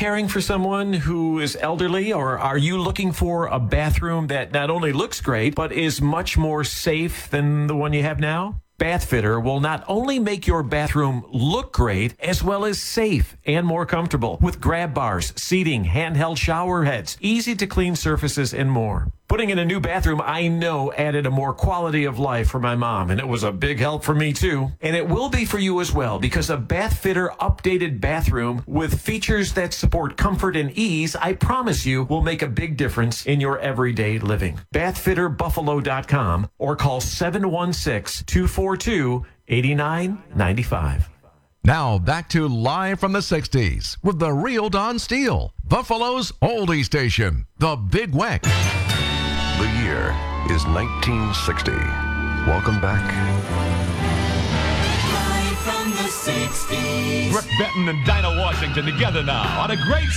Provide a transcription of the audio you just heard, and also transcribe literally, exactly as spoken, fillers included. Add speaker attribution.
Speaker 1: caring for someone who is elderly, or are you looking for a bathroom that not only looks great, but is much more safe than the one you have now? Bathfitter will not only make your bathroom look great, as well as safe and more comfortable, with grab bars, seating, handheld shower heads, easy to clean surfaces, and more. Putting in a new bathroom, I know, added a more quality of life for my mom, and it was a big help for me too. And it will be for you as well, because a Bathfitter updated bathroom with features that support comfort and ease, I promise you, will make a big difference in your everyday living. bathfitter buffalo dot com or call seven one six, two four two, eight nine nine five.
Speaker 2: Now back to Live from the sixties with the real Don Steele, Buffalo's oldie station, The Big Weck.
Speaker 3: The year is nineteen sixty. Welcome back.
Speaker 4: Live from the sixties.
Speaker 5: Brooke Benton and Dinah Washington together now on a great